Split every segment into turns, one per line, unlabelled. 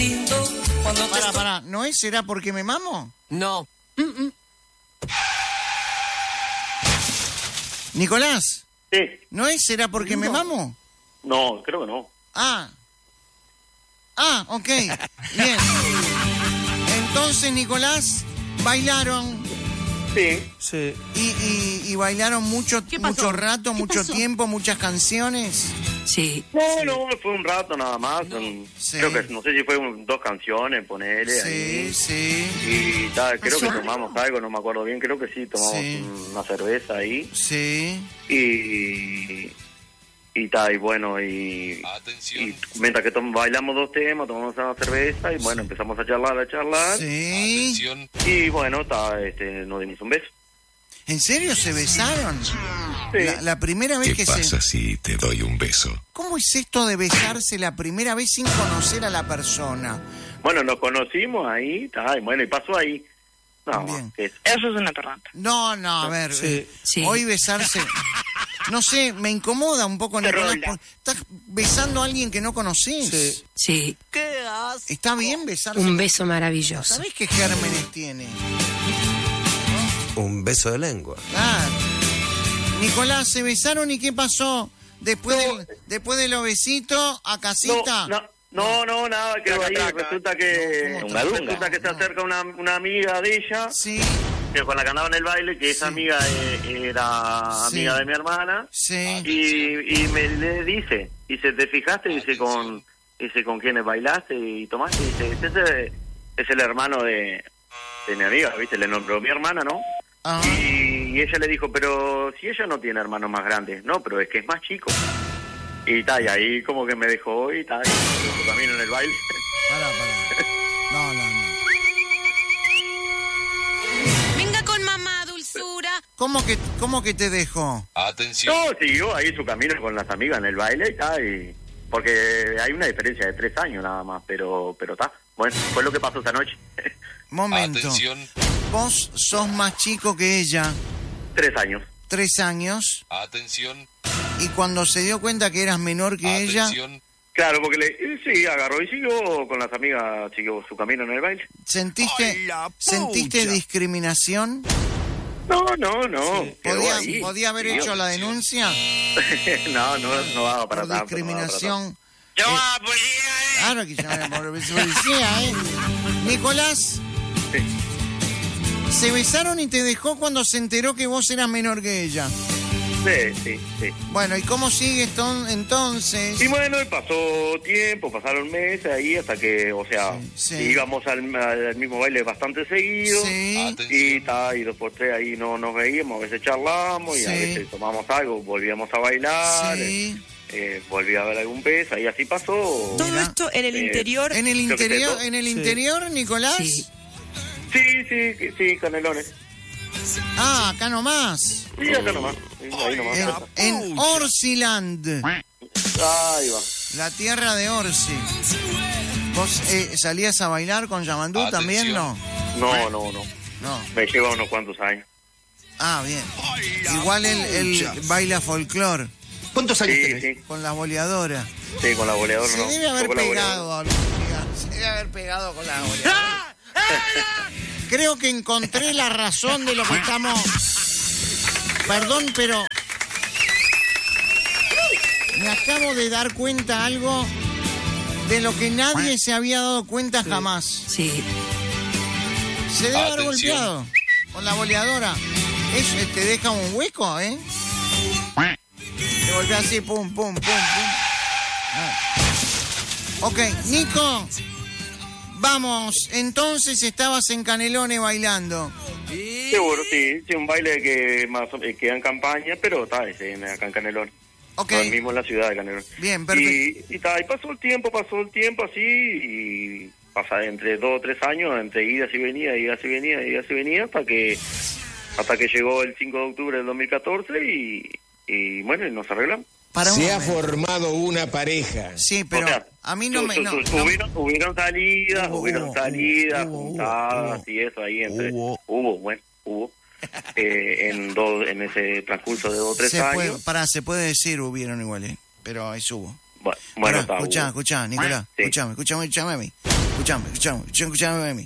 lindo cuando te estoy...
Para, ¿no es? ¿Será porque me mamo?
No.
Nicolás,
Sí.
¿no es? ¿Será porque me mamo?
No, creo que no.
Ah, ok, bien. Entonces, Nicolás, bailaron
Sí.
y bailaron mucho rato, mucho
pasó?
tiempo, muchas canciones.
Sí.
No, fue un rato nada más.
Sí.
Creo que, no sé si fue 2 canciones, ponele ahí.
Sí.
Y creo que
¿Pasó?
tomamos algo, no me acuerdo bien, creo que sí, tomamos
Sí.
una cerveza ahí.
Sí.
Y bueno, y mientras que bailamos 2 temas, tomamos una cerveza y bueno, empezamos a charlar.
Sí.
Y bueno, nos dimos un beso.
¿En serio se besaron?
Sí.
La primera vez
¿Qué
que
pasa si te doy un beso?
¿Cómo es esto de besarse la primera vez sin conocer a la persona?
Bueno, nos conocimos ahí, y bueno, y pasó ahí. No,
Bien.
que es-
Eso es una torranta.
No, a ver.
Sí.
Hoy besarse... No sé, me incomoda un poco, Nicolás.
Rola.
Estás besando a alguien que no conoces.
Sí.
¿Qué haces?
¿Está bien besarse?
Un beso maravilloso.
¿Sabés qué gérmenes tiene?
Un beso de lengua.
Claro. Nicolás, ¿se besaron y qué pasó? Después de los besitos, a casita.
No, nada, que ahí resulta que
No, ¿cómo
resulta que se acerca una amiga de ella,
Sí,
que con la que andaba en el baile, que esa amiga era
Sí.
amiga de mi hermana,
sí.
y le dice, ¿te fijaste? Dice con quiénes bailaste y tomaste, dice, ese es el hermano de mi amiga, ¿viste? Le nombró mi hermana, ¿no?
Ajá.
Y ella le dijo, pero si ella no tiene hermanos más grandes, no, pero es que es más chico. Y ahí como que me dejó y su camino en el baile.
Pará. No.
Venga con mamá, dulzura.
¿Cómo que te dejó?
No, siguió ahí su camino con las amigas en el baile y porque hay una diferencia de 3 años nada más, pero está. Bueno, fue lo que pasó esta noche.
Momento. Vos sos más chico que ella,
3 años.
3 años,
Atención.
y cuando se dio cuenta que eras menor que ella,
Claro, porque sí, agarró y siguió con las amigas, siguió su camino en el baile.
¿sentiste discriminación?
No.
¿Podía haber hecho la denuncia
No daba para
por
tanto.
discriminación?
Yo a la policía,
Claro que llamen por policía, ¿eh? Nicolás, ¿se besaron y te dejó cuando se enteró que vos eras menor que ella?
Sí.
Bueno, ¿y cómo sigue entonces?
Y bueno, y pasó tiempo, pasaron meses ahí hasta que, o sea,
Sí.
íbamos al mismo baile bastante seguido.
Sí,
Y 2 por 3 ahí no nos veíamos, a veces charlamos y a
Sí.
veces tomamos algo, volvíamos a bailar,
sí.
volví a ver algún beso y así pasó.
Todo
Mira.
esto en el interior.
¿En el
Creo que
interior,
te-
en el interior, Nicolás?
Sí.
Sí, canelones.
Ah, acá nomás.
Sí, acá nomás. Ahí nomás.
En Orsiland,
Ahí va.
la tierra de Orsi. ¿Vos salías a bailar con Yamandú también, no?
No.
No.
Me lleva unos cuantos años.
Ah, bien. Igual él baila folclore
¿Cuántos años
Sí,
tenés?
sí.
con la boleadora.
Sí, con la boleadora
Se
no.
debe haber
Con la boleadora.
pegado algún día. Se debe haber pegado con la boleadora. Creo que encontré la razón de lo que estamos... Perdón, pero... Me acabo de dar cuenta algo de lo que nadie se había dado cuenta jamás.
Sí.
Se debe haber
Atención.
golpeado con la boleadora. Eso te deja un hueco, ¿eh? Te golpea así, pum. Ah. Ok, Nico. Vamos, entonces estabas en Canelones bailando.
Seguro, sí, un baile que más queda en campaña, pero está acá en Canelón.
Ok,
No, mismo en la ciudad de Canelón.
bien, perfecto.
Y pasó el tiempo así, y pasa entre 2 o 3 años, entre idas y venidas, hasta que llegó el 5 de octubre del 2014 y bueno, y nos arreglamos.
Para un
Se ha
momento.
formado una pareja.
Sí, pero
O sea,
a mí no me... no,
hubieron salidas,
Hubo,
juntadas y eso ahí entre... Hubo. En ese transcurso de 2 o 3 años.
se puede decir hubieron igual, pero es hubo.
Bueno, está
escuchá, Nicolás,
Sí.
escuchame a mí. Escuchame a mí.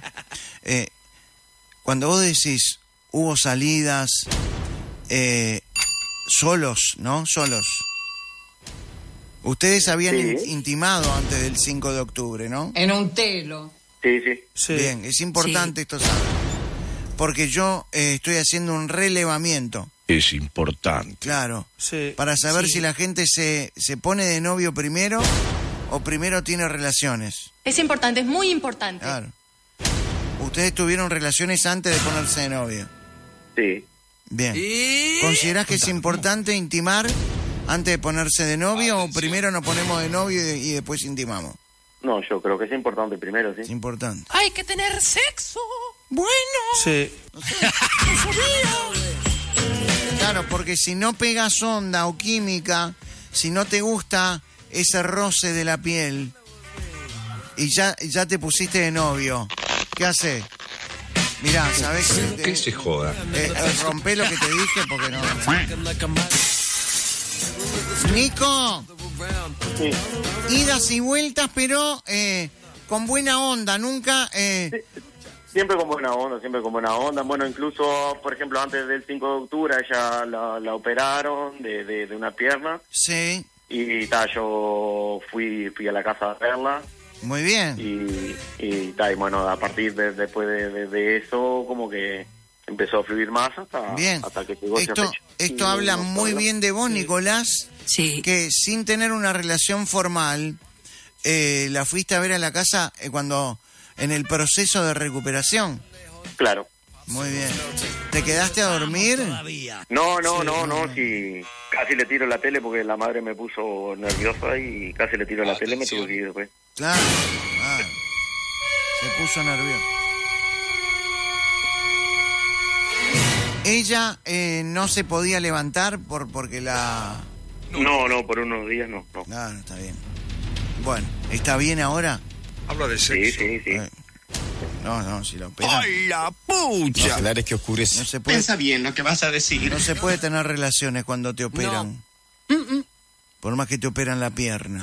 Cuando vos decís, hubo salidas solos, ¿no? Solos. Ustedes habían
Sí.
intimado antes del 5 de octubre, ¿no?
En un telo.
Sí.
Sí.
Bien, es importante esto saber. Porque yo estoy haciendo un relevamiento,
Es importante.
claro,
Sí.
para saber
Sí.
si la gente se pone de novio primero o primero tiene relaciones.
Es importante, es muy importante.
Claro. Ustedes tuvieron relaciones antes de ponerse de novio.
Sí.
Bien. ¿Considerás que es importante intimar antes de ponerse de novio o primero nos ponemos de novio y después intimamos?
No, yo creo que es importante primero, sí.
Es importante.
Hay que tener sexo.
Bueno.
Sí.
Claro, porque si no pegas onda o química, si no te gusta ese roce de la piel y ya te pusiste de novio, ¿qué haces? Mirá, ¿sabés qué?
Que se joda.
Rompé lo que te dije porque no. Nico,
Sí.
idas y vueltas, pero con buena onda, nunca.
Siempre con buena onda. Bueno, incluso, por ejemplo, antes del 5 de octubre, ella la operaron de una pierna.
Sí,
Y yo fui a la casa a verla.
muy bien.
Y bueno, a partir después de eso, como que empezó a fluir más
Bien.
hasta que llegó esa fecha.
Esto
Y
habla
no
muy
fue-
bien de vos, Nicolás,
Sí.
que sin tener una relación formal, la fuiste a ver a la casa cuando en el proceso de recuperación.
Claro.
Muy bien. ¿Te quedaste a dormir?
No, sí, casi le tiro la tele porque la madre me puso nerviosa y casi le tiro la tele, me tuve que ir después.
Claro. Ah, se puso nervioso. Ella no se podía levantar porque la...
No, por unos días no.
Claro, está bien. Bueno, ¿está bien ahora?
Habla de
Sí.
sexo.
No, si lo operan.
la pucha!
Celulares que
No
oscurecen.
se puede,
bien lo que vas a decir.
no se puede tener relaciones cuando te operan. Por más que te operan la pierna.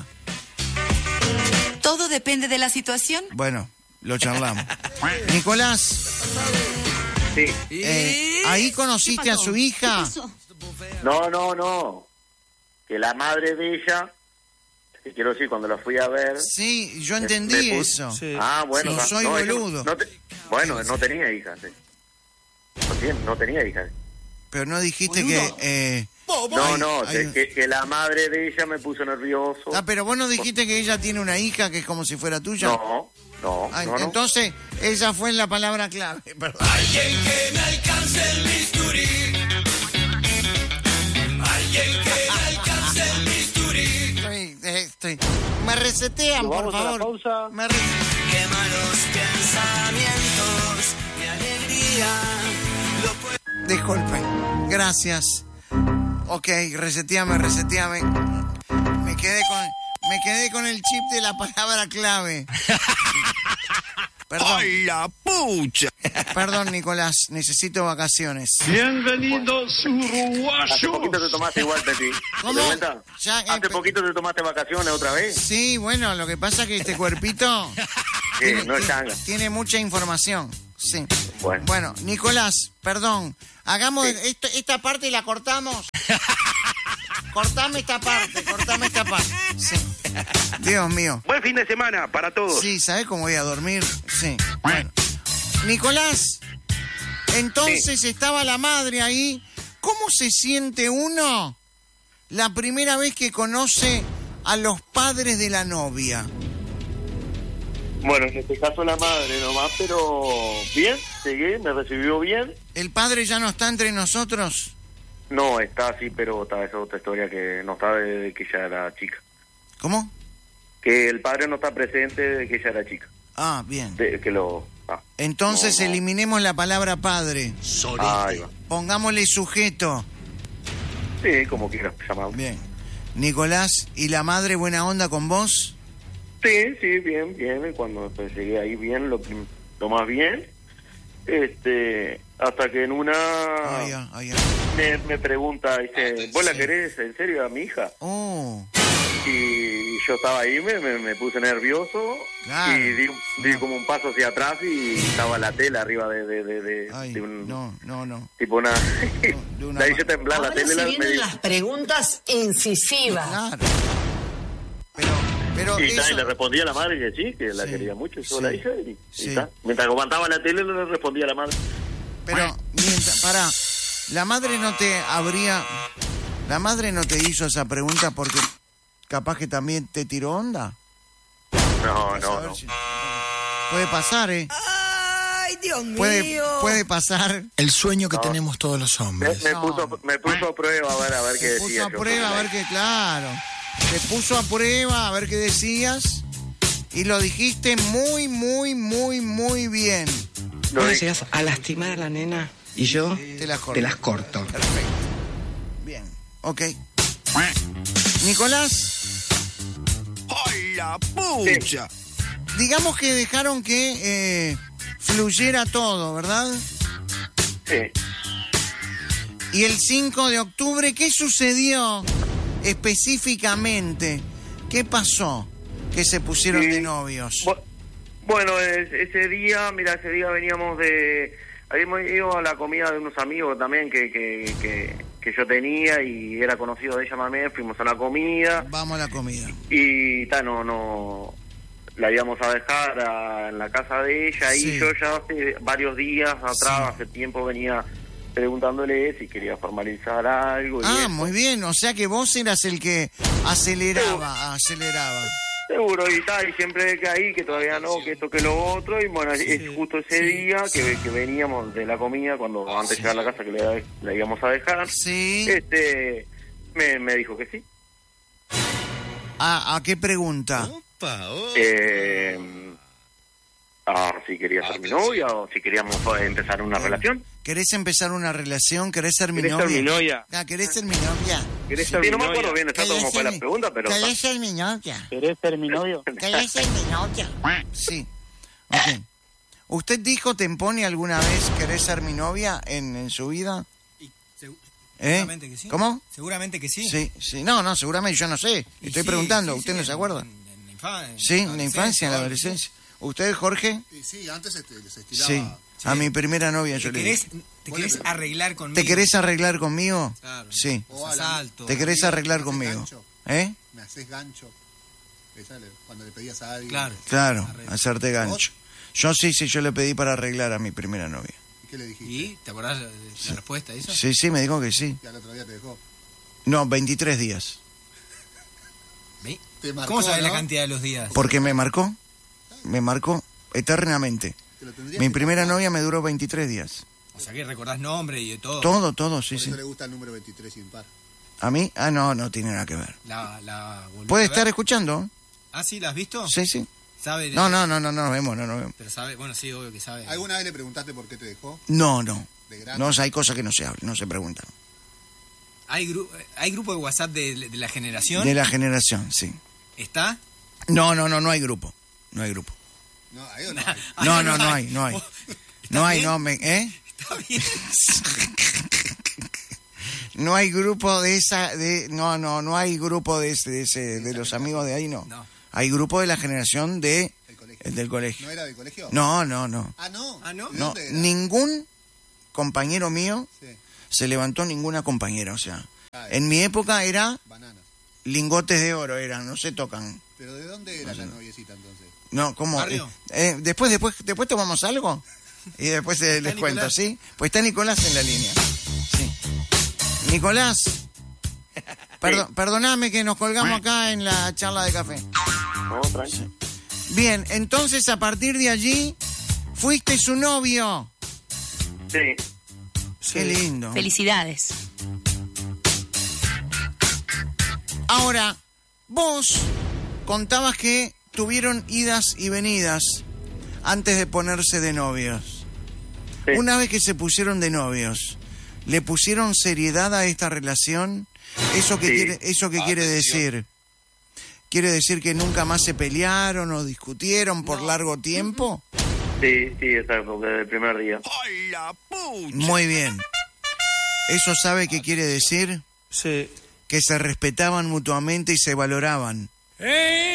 Todo depende de la situación.
Bueno, lo charlamos. Nicolás,
Sí.
¿ahí conociste a su hija?
No. Que la madre de ella, que quiero decir, cuando la fui a ver...
Sí, yo entendí
me pus-
eso.
Sí.
Ah, bueno.
No
no,
soy
ella
boludo.
Bueno, no tenía hijas. Sí. No tenía hijas.
Pero no dijiste que...
No,
Ay,
que la madre de ella me puso nervioso.
pero vos no dijiste que ella tiene una hija que es como si fuera tuya.
No.
Ay, entonces, esa fue la palabra clave, perdón. Estoy. Me resetean, por favor. Me Disculpen. Gracias. Ok, reseteame. Me quedé con el chip de la palabra clave. Perdón.
la pucha!
Perdón, Nicolás, necesito vacaciones.
Bienvenidos
Hace poquito te tomaste igual, Peti.
¿Cómo?
¿Te das cuenta?
Ya,
Hace poquito te tomaste vacaciones otra vez.
Sí, bueno, lo que pasa es que este cuerpito
Sí, no es changa.
tiene mucha información. Sí.
Bueno.
Nicolás, perdón. Hagamos esta parte y la cortamos. Cortame esta parte. Sí. Dios mío.
Buen fin de semana para todos.
Sí, ¿sabés cómo voy a dormir? Sí. Bueno. Nicolás, entonces estaba la madre ahí. ¿Cómo se siente uno la primera vez que conoce a los padres de la novia?
Bueno, en este caso la madre nomás, pero bien, llegué, me recibió bien.
¿El padre ya no está entre nosotros?
No, está así, pero esa es otra historia que no está desde que ella era chica.
¿Cómo?
Que el padre no está presente desde que ella era chica.
Ah, bien. Entonces
No.
eliminemos la palabra padre.
Ahí va.
Pongámosle sujeto.
Sí, como quieras llamarlo.
Bien. Nicolás, ¿y la madre buena onda con vos?
Sí, bien. Cuando llegué ahí bien, lo más bien. Hasta que en una
Ay.
me pregunta, dice, ¿vos la querés en serio a mi hija?
Oh.
Y yo estaba ahí, me puse nervioso.
Claro.
Y di como un paso hacia atrás y estaba la tela arriba
Ay,
de un...
no.
Tipo una...
de una-
la hice temblar la
Ahora
tele.
se vienen las preguntas incisivas.
Claro. Pero
Y
eso...
le respondí a la madre que sí, que la
Sí,
quería mucho, yo
sí,
la hice y
sí.
está. Mientras aguantaba la tele le respondí a la madre.
Pero, pará, la madre no te hizo esa pregunta porque capaz que también te tiró onda.
No.
Puede pasar, ¿eh?
Ay, Dios mío.
Puede pasar.
El sueño que tenemos todos los hombres.
Me puso a prueba a ver qué
Te
decía.
puso a
yo.
prueba a ver qué, claro. Te puso a prueba a ver qué decías y lo dijiste muy, muy, muy, muy bien.
Lo
Ahora
dije.
llegas a lastimar a la nena y yo
Te las corto.
te las corto.
Perfecto. Bien, ok. Nicolás,
¡Hola, pucha!
digamos que dejaron que fluyera todo, ¿verdad?
Sí.
Y el 5 de octubre, ¿qué sucedió específicamente? ¿Qué pasó que se pusieron
Sí.
de novios?
Bueno, ese día habíamos ido a la comida de unos amigos también que yo tenía y era conocido de ella también, fuimos a la comida
Vamos a la comida.
y no la íbamos a dejar en la casa de ella.
Sí.
Y yo ya hace varios días atrás, hace tiempo venía preguntándole si quería formalizar algo. Y eso.
Muy bien, o sea que vos eras el que aceleraba.
Seguro, y tal, y siempre caí que todavía no, que esto, que lo otro, y bueno, es justo ese día que veníamos de la comida, cuando antes de llegar a la casa que la íbamos a dejar,
Sí.
me dijo que sí.
¿A qué pregunta?
Si quería ser mi novia o si queríamos empezar una relación.
¿Querés empezar una relación? ¿Querés ser mi
¿Querés
novia?
ser mi novia?
¿Querés ser mi novia?
¿Querés
Sí,
ser mi
no me
novia?
acuerdo bien exacto cómo fue la pregunta, pero...
¿Querés ser mi novia?
¿Querés ser mi novio?
¿Querés ser mi novia? Sí. Ok. ¿Usted dijo, Temponi, alguna vez querés ser mi novia en su vida?
Seguramente que sí.
¿Cómo?
Seguramente que sí.
Sí. No, seguramente yo no sé.
Y
Estoy
sí,
preguntando.
sí,
¿Usted
sí,
no se acuerda?
En la infancia.
Sí, en la infancia, en la adolescencia. ¿Usted, Jorge?
Sí, antes se estilaba.
Sí. A mi primera novia yo
¿Te
le dije.
querés arreglar conmigo?
¿Te querés arreglar conmigo?
Claro.
Sí.
O
Asalto.
¿Te querés arreglar
¿me haces
conmigo?
gancho?
¿Eh?
Me haces gancho. Cuando le pedías a alguien.
Claro.
Claro,
Arreglo.
hacerte gancho. Yo yo le pedí para arreglar a mi primera novia.
¿Y qué le dijiste?
¿Y? ¿Te acordás de la respuesta a eso?
Sí, me dijo que sí.
Y al otro día te dejó.
No, 23 días.
¿Ve?
Te marcó,
¿Cómo sabés
¿no?
la cantidad de los días?
Porque me marcó eternamente.
Te lo tendrías
Mi
que
primera
tatuar.
novia me duró 23 días.
O sea que recordás nombre y de todo.
Todo, sí,
Por
sí.
eso le gusta el número 23 impar.
¿A mí? No tiene nada que ver.
La volviste
¿Puede
a ver?
estar escuchando?
Ah, ¿sí? ¿La has visto?
Sí.
¿Sabe?
No nos vemos.
Pero sabe, bueno, sí, obvio que sabe.
¿Alguna vez le preguntaste por qué te dejó?
No.
De grande.
No, hay cosas que no se hablan, no se preguntan.
¿Hay grupo de WhatsApp de la generación?
De la generación, sí.
¿Está?
No hay grupo. No hay grupo.
No, ahí no hay.
No hay.
¿Está
No hay,
bien? Está bien.
No hay grupo de esa, no hay grupo de los amigos de ahí, no.
No.
Hay grupo de la generación del
¿No
colegio.
era del colegio?
No.
Ah, no.
Ah, ¿no?
¿De
No,
dónde era?
ningún compañero mío
Sí.
se levantó ninguna compañera, o sea.
Ah,
En mi época era
Bananas.
lingotes de oro, no se tocan.
¿Pero de dónde era la noviecita entonces?
No, ¿cómo?
¿Barrio?
Después tomamos algo y después les
¿Está
cuento,
Nicolás?
¿sí? Pues está Nicolás en la línea. Sí. Nicolás, perdoname que nos colgamos acá en la charla de café.
No, tranquilo.
Bien, entonces a partir de allí fuiste su novio.
Sí.
Qué lindo.
Felicidades.
Ahora, vos contabas que tuvieron idas y venidas antes de ponerse de novios.
Sí.
Una vez que se pusieron de novios, ¿le pusieron seriedad a esta relación? ¿Eso qué
Sí.
quiere decir? ¿Quiere decir que nunca más se pelearon o discutieron por largo tiempo?
Sí, exacto, desde el primer día.
¡Hola, pucha!
Muy bien. ¿Eso sabe qué quiere decir?
Sí.
que se respetaban mutuamente y se valoraban.